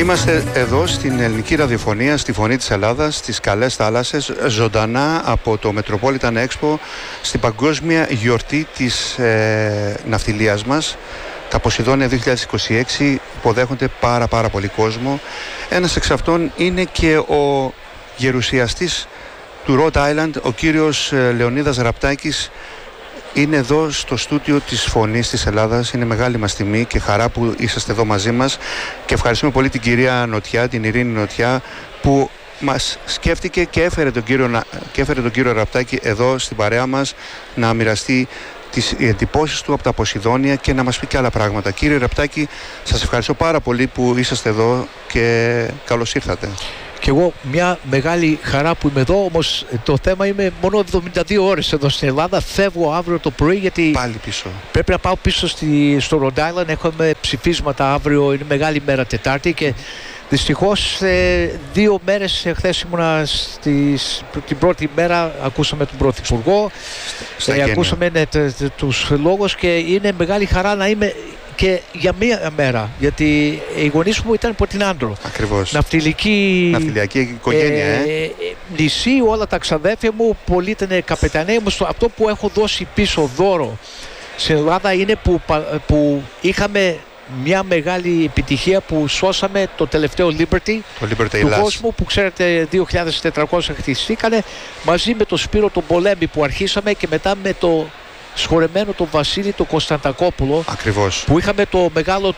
Είμαστε εδώ στην ελληνική ραδιοφωνία, στη Φωνή της Ελλάδας, στις καλές θάλασσες, ζωντανά από το Metropolitan Expo, στην παγκόσμια γιορτή της ναυτιλίας μας. Τα Ποσειδόνια 2026 υποδέχονται πάρα πολύ κόσμο. Ένας εξ αυτών είναι και ο γερουσιαστής του Rhode Island, ο κύριος Λεωνίδας Ραπτάκης. Είναι εδώ στο στούντιο της Φωνής της Ελλάδας. Είναι μεγάλη μας τιμή και χαρά που είσαστε εδώ μαζί μας, και ευχαριστούμε πολύ την κυρία Νοτιά, την Ειρήνη Νοτιά, που μας σκέφτηκε και έφερε τον κύριο Ραπτάκη εδώ στην παρέα μας να μοιραστεί τις εντυπώσεις του από τα Ποσειδόνια και να μας πει και άλλα πράγματα. Κύριε Ραπτάκη, σας ευχαριστώ πάρα πολύ που είσαστε εδώ και καλώς ήρθατε. Και εγώ μια μεγάλη χαρά που είμαι εδώ, όμως το θέμα είμαι μόνο 72 ώρες εδώ στην Ελλάδα. Φεύγω αύριο το πρωί γιατί πάλι πίσω. Πρέπει να πάω πίσω στο Rhode Island. Έχουμε ψηφίσματα αύριο, είναι μεγάλη μέρα Τετάρτη, και δυστυχώς 2 μέρες χθες ήμουνα την πρώτη μέρα, ακούσαμε τον Πρωθυπουργό, ακούσαμε τους λόγους, και είναι μεγάλη χαρά να είμαι και για μία μέρα, γιατί οι γονείς μου ήταν από την Άντρο. Ακριβώς. Ναυτιλιακή οικογένεια. Νησί, όλα τα ξαδέρφια μου, πολλοί ήταν καπεταναίοι. Όμως αυτό που έχω δώσει πίσω δώρο στην Ελλάδα είναι που είχαμε μια μεγάλη επιτυχία, που σώσαμε το τελευταίο Liberty του κόσμου, που ξέρετε 2.400 χτιστήκανε, μαζί με το Σπύρο τον Πολέμη που αρχίσαμε, και μετά με το σχορεμένο τον Βασίλη τον Κωνσταντακόπουλο. Ακριβώς. Που είχαμε το μεγάλο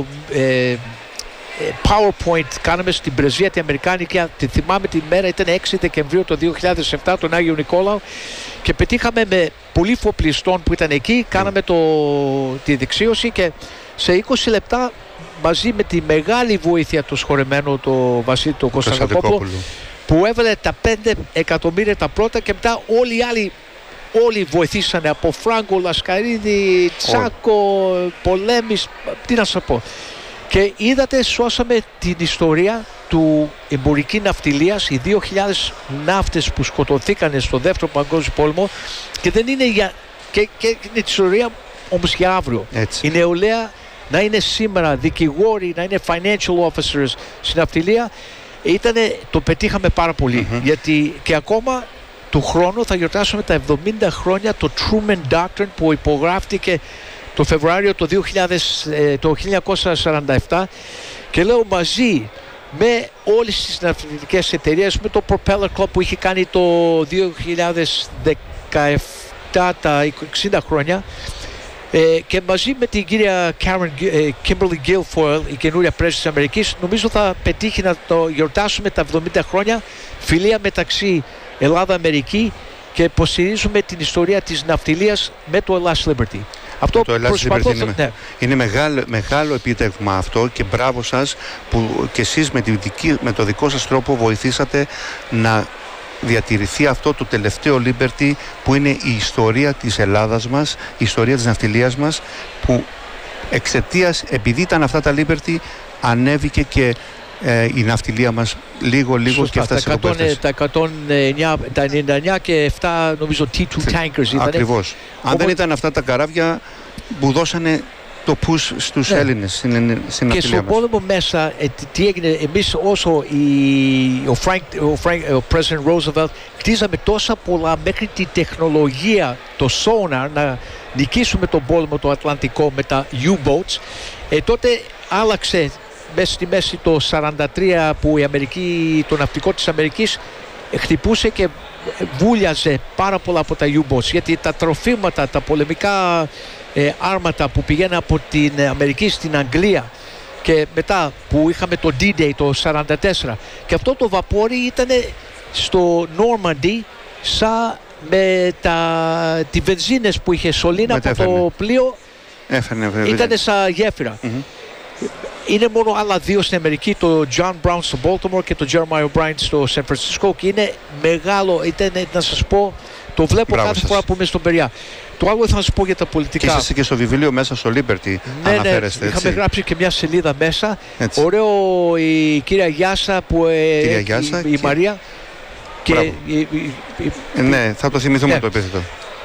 PowerPoint, κάναμε στην πρεσβεία την Αμερικάνικη. Τη θυμάμαι τη μέρα, ήταν 6 Δεκεμβρίου το 2007, τον Άγιο Νικόλαο, και πετύχαμε με πολύ φοπλιστών που ήταν εκεί. Κάναμε τη δεξίωση, και σε 20 λεπτά, μαζί με τη μεγάλη βοήθεια του σχορεμένου το Βασίλη τον Κωνσταντακόπουλο, που έβαλε τα 5 εκατομμύρια τα πρώτα, και μετά όλοι οι άλλοι βοηθήσανε, από Φράγκο, Λασκαρίδη, Τσάκο, Πολέμης, τι να σας πω. Και είδατε, σώσαμε την ιστορία του εμπορική ναυτιλίας, οι 2.000 ναύτες που σκοτωθήκανε στο δεύτερο παγκόσμιο πόλεμο, και δεν είναι και είναι η ιστορία όμως για αύριο. Έτσι. Η νεολαία να είναι σήμερα δικηγόροι, να είναι financial officers στην ναυτιλία, το πετύχαμε πάρα πολύ. Γιατί και ακόμα του χρόνου θα γιορτάσουμε τα 70 χρόνια το Truman Doctrine, που υπογράφτηκε το Φεβρουάριο το 1947, και λέω μαζί με όλες τις ναυτιλιακές εταιρείες, με το Propeller Club που είχε κάνει το 2017 τα 60 χρόνια, και μαζί με την κυρία Kimberly Guilfoyle, η καινούρια πρέσβη της Αμερικής, νομίζω θα πετύχει να το γιορτάσουμε τα 70 χρόνια, φιλία μεταξύ Ελλάδα-Αμερική, και υποστηρίζουμε την ιστορία της ναυτιλίας με το Ελλάς Liberty. Αυτό το Ελλάς Liberty είναι μεγάλο επίτευγμα αυτό, και μπράβο σας που και εσείς με το δικό σας τρόπο βοηθήσατε να διατηρηθεί αυτό το τελευταίο Liberty, που είναι η ιστορία της Ελλάδας μας, η ιστορία της ναυτιλίας μας, που επειδή ήταν αυτά τα Liberty, ανέβηκε και η ναυτιλία μας λίγο και έφτασε τα 99 και 7 νομίζω T2 tankers ήταν. Ακριβώς. Αν δεν ήταν αυτά τα καράβια που δώσανε το push στους Έλληνες στην ναυτιλία μας. Και στον πόλεμο μέσα, τι έγινε, εμείς όσο ο President Roosevelt χτίζαμε τόσα πολλά, μέχρι τη τεχνολογία, το sonar, να νικήσουμε τον πόλεμο το Ατλαντικό με τα U-boats, τότε άλλαξε μέσα στη μέση το 1943, που το ναυτικό της Αμερικής χτυπούσε και βούλιαζε πάρα πολλά από τα U-boats, γιατί τα τροφήματα, τα πολεμικά άρματα που πηγαίνουν από την Αμερική στην Αγγλία, και μετά που είχαμε το D-Day το 1944, και αυτό το βαπόρι ήταν στο Normandy σαν με τη βενζίνες που είχε σωλήνα από το πλοίο, ήταν σαν γέφυρα. Είναι μόνο άλλα 2 στην Αμερική, το John Brown στο Baltimore και το Jeremiah O'Brien στο San Francisco, και είναι μεγάλο, να σας πω, το βλέπω κάθε φορά που είμαι στον Περιά. Το άλλο θα σας πω για τα πολιτικά. Και είσαστε και στο βιβλίο μέσα στο Liberty, αναφέρεστε, είχαμε γράψει και μια σελίδα μέσα. Έτσι. Ωραίο η κυρία Γιάσα, η Μαρία. Ναι, θα το θυμηθούμε το επίθετο.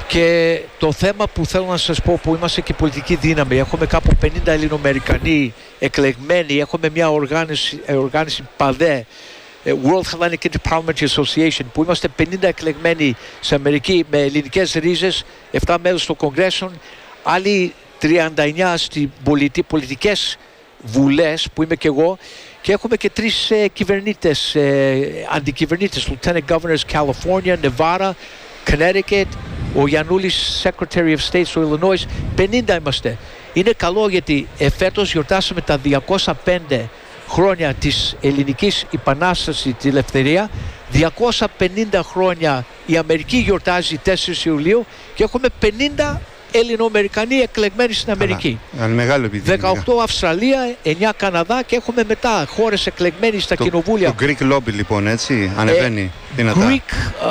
Και το θέμα που θέλω να σας πω, που είμαστε και πολιτική δύναμη, έχουμε κάπου 50 Ελληνοαμερικανοί εκλεγμένοι, έχουμε μια οργάνωση ΠΑΔΕ, World Hellenic Interparliamentary Association, που είμαστε 50 εκλεγμένοι σε Αμερική με ελληνικές ρίζες, 7 μέλη στο Κογκρέσο, άλλοι 39 στις πολιτικές βουλές που είμαι και εγώ, και έχουμε και 3 κυβερνήτες, αντικυβερνήτες, Lieutenant Governors California, Nevada, Connecticut, ο Γιαννούλης Secretary of State στο Illinois. 50 είμαστε. Είναι καλό γιατί εφέτος γιορτάσαμε τα 205 χρόνια της ελληνικής επανάστασης, τη ελευθερία. 250 χρόνια η Αμερική γιορτάζει 4 Ιουλίου και έχουμε 50 Ελληνοαμερικανοί εκλεγμένοι στην Αμερική. Μεγάλο επιτυχία. 18 Αυστραλία, 9 Καναδά και έχουμε μετά χώρες εκλεγμένοι στα κοινοβούλια. Το Greek Lobby λοιπόν, έτσι, ανεβαίνει δυνατά. Greek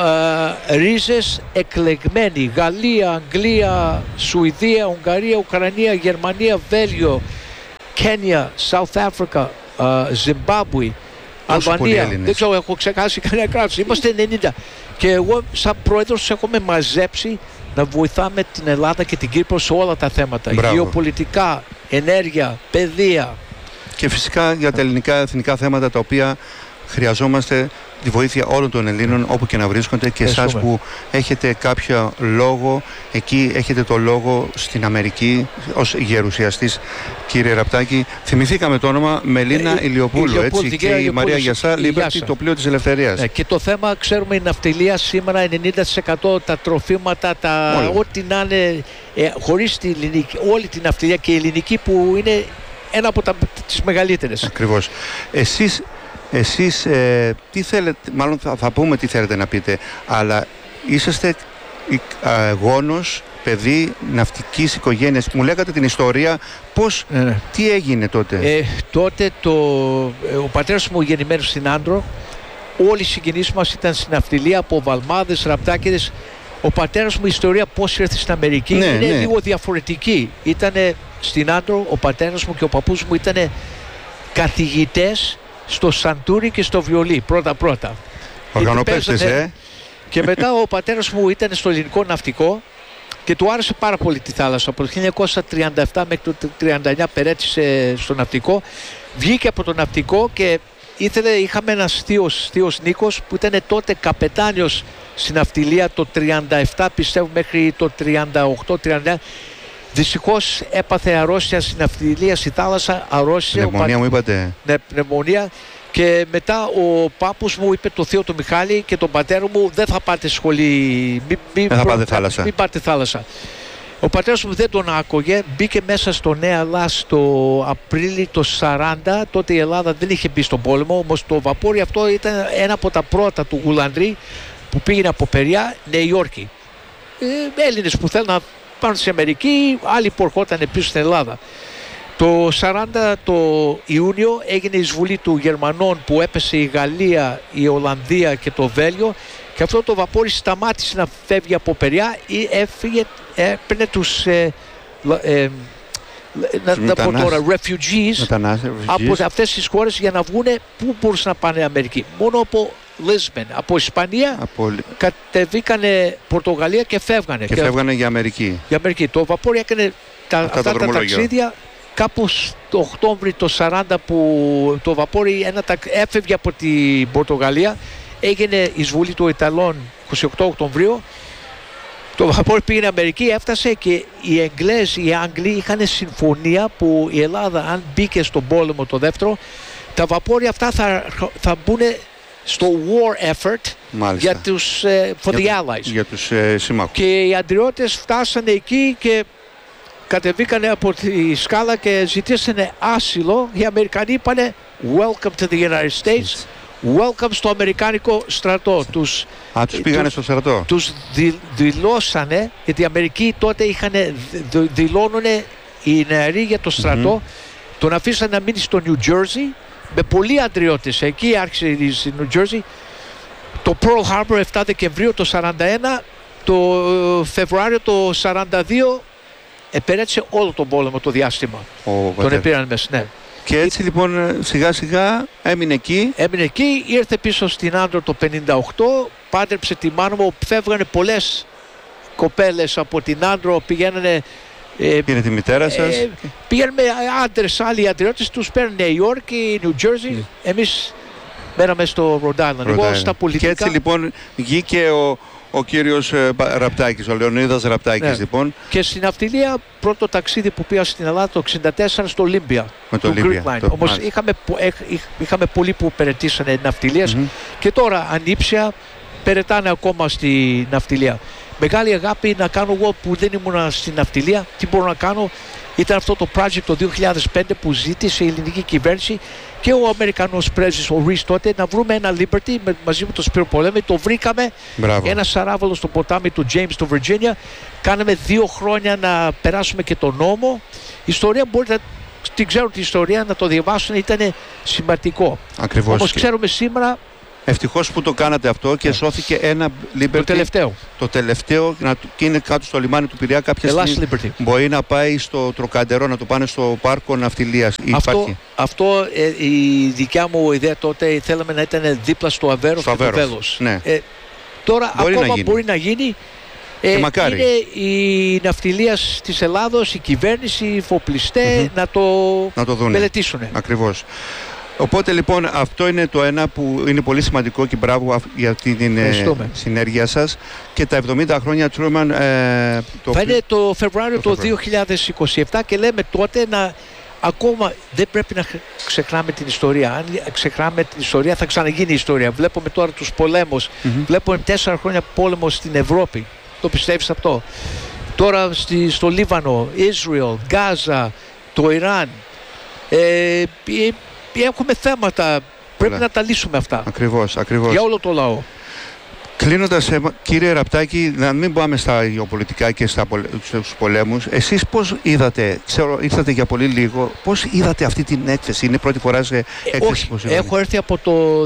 ρίζες εκλεγμένοι. Γαλλία, Αγγλία, Σουηδία, Ουγγαρία, Ουκρανία, Γερμανία, Βέλγιο, Κένια, South Africa, Zimbabwe, Αλβανία. Δεν ξέρω, έχω ξεχάσει κανένα κράτος. Είμαστε 90. Και εγώ σαν πρόεδρος έχουμε μαζέψει να βοηθάμε την Ελλάδα και την Κύπρο σε όλα τα θέματα. Μπράβο. Γεωπολιτικά, ενέργεια, παιδεία. Και φυσικά για τα ελληνικά εθνικά θέματα τα οποία χρειαζόμαστε τη βοήθεια όλων των Ελλήνων όπου και να βρίσκονται, και εσάς που έχετε κάποιο λόγο εκεί, έχετε το λόγο στην Αμερική ως γερουσιαστής, κύριε Ραπτάκη. Θυμηθήκαμε το όνομα Μελίνα Ηλιοπούλου, έτσι, και η Μαρία Γιασά, Liberty, το πλοίο της ελευθερίας. Και το θέμα, ξέρουμε, η ναυτιλία σήμερα 90% τα τροφήματα, ό,τι να είναι, χωρίς τη ελληνική, όλη την ναυτιλία και η ελληνική που είναι ένα από τις μεγαλύτερες. Ακριβώς. Εσείς τι θέλετε, μάλλον θα πούμε τι θέλετε να πείτε, αλλά είσαστε γόνος, παιδί ναυτικής οικογένειας. Μου λέγατε την ιστορία, τι έγινε τότε. Τότε ο πατέρας μου γεννημένος στην Άντρο, όλοι οι συγγενείς μας ήταν στην ναυτιλία, από Βαλμάδες, Ραπτάκηδες. Ο πατέρας μου, η ιστορία πώς ήρθε στην Αμερική είναι λίγο διαφορετική. Ήτανε στην Άντρο, ο πατέρας μου και ο παππούς μου ήτανε καθηγητές στο σαντούρι και στο βιολί πρώτα. Οργανοπαίχτες, Και μετά ο πατέρας μου ήταν στο ελληνικό ναυτικό και του άρεσε πάρα πολύ τη θάλασσα. Από το 1937 μέχρι το 1939 περέτησε στο ναυτικό. Βγήκε από το ναυτικό και είχαμε ένα θείος Νίκος που ήταν τότε καπετάνιος στην ναυτιλία το 37, πιστεύω, μέχρι το 38-39. Δυστυχώς έπαθε αρρώστια στην ναυτιλία, στη θάλασσα, αρρώστια. Πνευμονία μου είπατε. Ναι, πνευμονία. Και μετά ο πάππους μου είπε το θείο του Μιχάλη και τον πατέρα μου, δεν θα πάτε σχολή, μην πάτε θάλασσα. Ο πατέρας μου δεν τον άκουγε, μπήκε μέσα στο Νέα Ελλάς το Απρίλη το 40, τότε η Ελλάδα δεν είχε μπει στον πόλεμο, όμως το βαπόρι αυτό ήταν ένα από τα πρώτα του Γουλανδρή που πήγαινε από Περιά, Νέα Υόρκη. Έλληνες που θέλουν να πάνε στην Αμερική, άλλοι που ερχόταν πίσω στην Ελλάδα. Το 40 το Ιούνιο έγινε η εισβολή του Γερμανών που έπεσε η Γαλλία, η Ολλανδία και το Βέλγιο, και αυτό το βαπόρι σταμάτησε να φεύγει από Περιά ή έφυγε, έπαιρνε τους refugees από αυτές τις χώρες για να βγούνε πού μπορούσαν να πάνε Αμερική. Μόνο από Λίσμπεν, από Ισπανία κατεβήκανε Πορτογαλία και φεύγανε. Και φεύγανε για Αμερική. Το βαπόρι έκανε αυτά τα ταξίδια. Κάπου το Οκτώβρη το 40 που το βαπόρι έφευγε από την Πορτογαλία, έγινε η εισβολή των Ιταλών 28 Οκτωβρίου. Το βαπόρι πήγαινε Αμερική, έφτασε και οι Άγγλοι είχαν συμφωνία που η Ελλάδα, αν μπήκε στον πόλεμο το δεύτερο, τα βαπόρια αυτά θα μπουν στο war effort. Μάλιστα. Για τους for the allies. Για τους συμμάχους. Και οι αντριώτες φτάσανε εκεί και κατεβήκανε από τη σκάλα και ζητήσανε άσυλο. Οι Αμερικανοί είπανε welcome to the United States, welcome στο Αμερικάνικο στρατό. Τους πήγανε στο στρατό. Τους δηλώσανε, γιατί οι Αμερικοί τότε δηλώνουνε οι νεαροί για το στρατό, τον αφήσανε να μείνει στο New Jersey με πολλοί αντριώτες. Εκεί άρχισε στη New Jersey. Το Pearl Harbor 7 Δεκεμβρίου το 41, το Φεβρουάριο το 42 επέρεσε όλο τον πόλεμο το διάστημα. Τον επήραν μέσα, ναι. Και έτσι λοιπόν σιγά σιγά έμεινε εκεί. Ήρθε πίσω στην Άντρο το 58, πάντρεψε τη μάνα μου, φεύγανε πολλές κοπέλες από την Άντρο πηγαίνανε. Πήρε τη μητέρα σας. Πήγαν με άντρες, άλλοι αντριώτες, τους παίρνουν Νέα Υόρκη, Νιου Τζέρζι. Εμείς μέναμε στο Rhode Island. Εγώ στα πολιτικά. Και έτσι λοιπόν βγήκε ο κύριος Ραπτάκης, ο Λεωνίδας Ραπτάκης, λοιπόν. Και στην ναυτιλία, πρώτο ταξίδι που πήγα στην Ελλάδα το 1964 στο Ολύμπια. Με το Ολύμπια. Όμως είχαμε πολλοί που περαιτήσανε ναυτιλίες και τώρα ανήψια περαιτάνε ακόμα στη ναυτιλία. Μεγάλη αγάπη να κάνω εγώ που δεν ήμουν στην ναυτιλία. Τι μπορώ να κάνω? Ήταν αυτό το project το 2005 που ζήτησε η ελληνική κυβέρνηση και ο Αμερικανός πρέσβης, ο Ρίς τότε, να βρούμε ένα Liberty μαζί με τον Σπύρο Πολέμη. Το βρήκαμε. Μπράβο. Ένα σαράβολο στο ποτάμι του James, στο Virginia. Κάναμε 2 χρόνια να περάσουμε και τον νόμο. Η ιστορία μπορείτε να την ξέρουν, την ιστορία, να το διαβάσουν, ήταν σημαντικό. Ακριβώς. Όμως ξέρουμε σήμερα. Ευτυχώς που το κάνατε αυτό και σώθηκε ένα Liberty. Το τελευταίο και είναι κάτω στο λιμάνι του Πειραιά. Κάποια στιγμή μπορεί να πάει στο Τροκαντερό, να το πάνε στο πάρκο ναυτιλίας. Αυτό η δικιά μου ιδέα τότε, θέλαμε να ήταν δίπλα στο Αβέρος και το Βέλος. Ναι. Τώρα μπορεί να γίνει. Είναι η ναυτιλία της Ελλάδος, η κυβέρνηση, οι φοπλιστές να το μελετήσουν. Ακριβώς. Οπότε λοιπόν αυτό είναι το ένα που είναι πολύ σημαντικό και μπράβο για την συνέργεια σας. Και τα 70 χρόνια Truman θα είναι το Φεβρουάριο του 2027 και λέμε τότε ακόμα δεν πρέπει να ξεχνάμε την ιστορία. Αν ξεχνάμε την ιστορία θα ξαναγίνει η ιστορία. Βλέπουμε τώρα τους πολέμους. Βλέπουμε 4 χρόνια πόλεμο στην Ευρώπη. Το πιστεύεις αυτό? Τώρα στο Λίβανο, Ισραήλ, Γάζα, το Ιράν. Έχουμε θέματα, πρέπει να τα λύσουμε αυτά. Ακριβώς. Για όλο το λαό. Κλείνοντας, κύριε Ραπτάκη, να μην πάμε στα γεωπολιτικά και στους πολέμους. Εσείς πώς είδατε, ξέρω ήρθατε για πολύ λίγο, πώς είδατε αυτή την έκθεση? Είναι η πρώτη φορά σε έκθεση? Όχι, έχω έρθει από το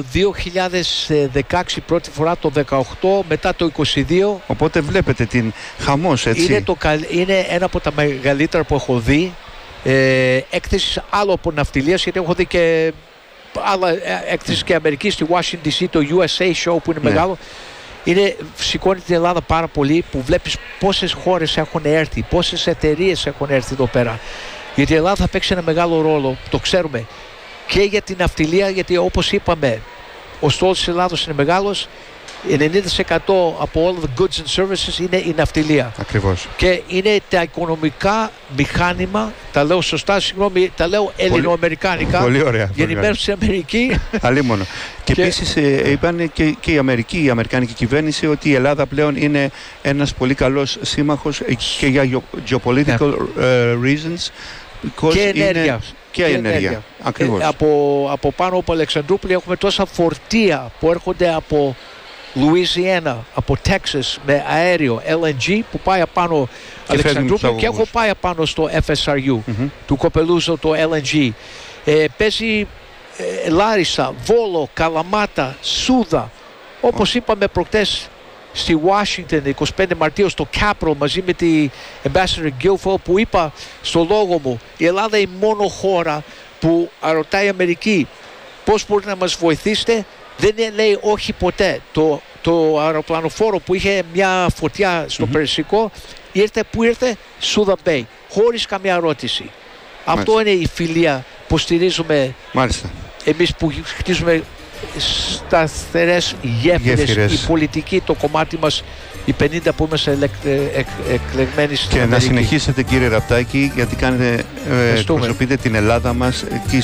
2016 πρώτη φορά, το 2018, μετά το 2022. Οπότε βλέπετε την χαμός, έτσι. Είναι ένα από τα μεγαλύτερα που έχω δει. Έκθεση άλλο από ναυτιλίας, γιατί έχω δει και άλλα έκθεση και Αμερική, στη Washington DC, το USA Show που είναι μεγάλο. Σηκώνει την Ελλάδα πάρα πολύ, που βλέπεις πόσες χώρες έχουν έρθει, πόσες εταιρείες έχουν έρθει εδώ πέρα. Γιατί η Ελλάδα θα παίξει ένα μεγάλο ρόλο, το ξέρουμε, και για την ναυτιλία, γιατί όπως είπαμε ο στόλος της Ελλάδος είναι μεγάλος. 90% από όλα the goods and services είναι η ναυτιλία. Ακριβώς. Και είναι τα οικονομικά μηχάνημα, τα λέω σωστά, συγγνώμη, τα λέω ελληνοαμερικάνικα. Πολύ ωραία. Γεννημένος στην Αμερική. Αλίμονο. Και επίσης είπαν και η Αμερικάνικη κυβέρνηση ότι η Ελλάδα πλέον είναι ένας πολύ καλός σύμμαχος και για geopolitical reasons. Και ενέργεια. Και ενέργεια. Ακριβώς. Από πάνω από Αλεξανδρούπολη έχουμε τόσα φορτία που έρχονται από Λουιζιάννα, από Τέξας με αέριο LNG που πάει απάνω Αλεξανδρούπολη και έχω πάει απάνω στο FSRU του Κοπελούζο, το LNG. Παίζει Λάρισα, Βόλο, Καλαμάτα, Σούδα. Όπως είπαμε προχτές στη Washington 25 Μαρτίου στο Capitol μαζί με τη Ambassador Guilfoyle, που είπα στο λόγο μου, η Ελλάδα είναι η μόνο χώρα που ρωτάει η Αμερική πώς μπορείτε να μας βοηθήσετε. Δεν λέει όχι ποτέ. Το αεροπλανοφόρο που είχε μια φωτιά στο Περσικό ήρθε Σούδα Μπέι, χωρίς καμία ερώτηση. Αυτό είναι η φιλία που στηρίζουμε. Μάλιστα. Εμείς που χτίζουμε σταθερές γέφυρες, η πολιτική, το κομμάτι μας, οι 50 που είμαστε εκλεγμένοι στην και Αμερική. Να συνεχίσετε, κύριε Ραπτάκη, γιατί εκπροσωπείτε την Ελλάδα μας εκεί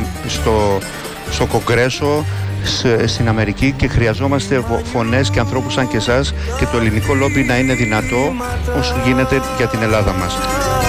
στο Κογκρέσο στην Αμερική, και χρειαζόμαστε φωνές και ανθρώπους σαν και εσάς, και το ελληνικό λόμπι να είναι δυνατό όσο γίνεται για την Ελλάδα μας.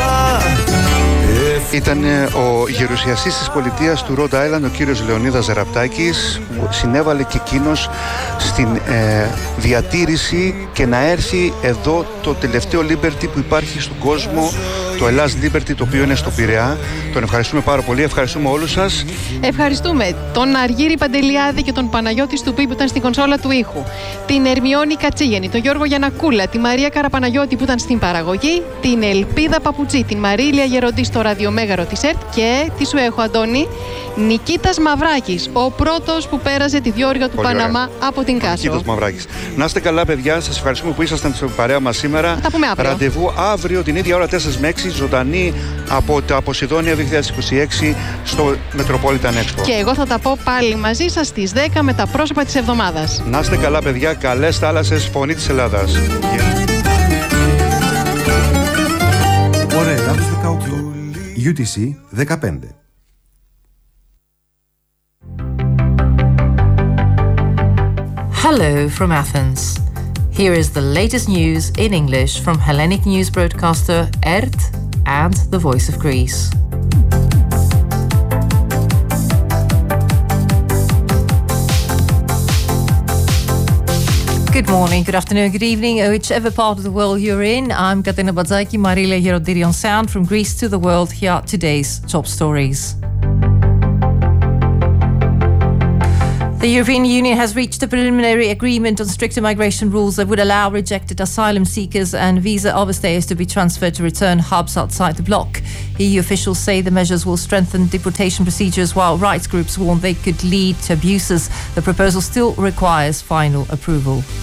Ήταν ο γερουσιαστής της πολιτείας του Rhode Island, ο κύριος Λεωνίδας Ραπτάκης, που συνέβαλε και εκείνος στην διατήρηση και να έρθει εδώ το τελευταίο Liberty που υπάρχει στον κόσμο το Ελλάς Liberty, το οποίο είναι στο Πειραιά. Τον ευχαριστούμε πάρα πολύ. Ευχαριστούμε όλους σας. Ευχαριστούμε τον Αργύρη Παντελιάδη και τον Παναγιώτη Στουπί που ήταν στην κονσόλα του ήχου. Την Ερμιόνη Κατσίγενη, τον Γιώργο Γιαννακούλα, τη Μαρία Καραπαναγιώτη που ήταν στην παραγωγή, την Ελπίδα Παπουτσί, την Μαρίλια Γεροντή στο ραδιομέγαρο της ΕΡΤ και τι σου έχω, Αντώνη, Νικήτας Μαυράκης, ο πρώτος που πέρασε τη διόρυγα του Παναμά από την Κάσο. Νικήτας Μαυράκης. Να είστε καλά, παιδιά. Σας ευχαριστούμε που ήσασταν στην παρέα μας σήμερα. Θα τα πούμε αύριο. Ραντεβού αύριο την ίδια ώρα 4 με 6, ζωντανή από τα Ποσειδόνια 2026 στο Metropolitan Expo. Και εγώ θα τα πω πάλι μαζί σας στις 10 με τα πρόσωπα της εβδομάδας. Να είστε καλά, παιδιά. Καλές θάλασσες, φωνή της Ελλάδας. Ωραία, Ελλάδος 18. UTC 15. Hello from Athens. Here is the latest news in English from Hellenic news broadcaster ERT and the Voice of Greece. Good morning, good afternoon, good evening, whichever part of the world you're in. I'm Katerina Badzaki, Marilia Gerontiri on sound from Greece to the world. Here are today's top stories. The European Union has reached a preliminary agreement on stricter migration rules that would allow rejected asylum seekers and visa overstayers to be transferred to return hubs outside the bloc. EU officials say the measures will strengthen deportation procedures, while rights groups warn they could lead to abuses. The proposal still requires final approval.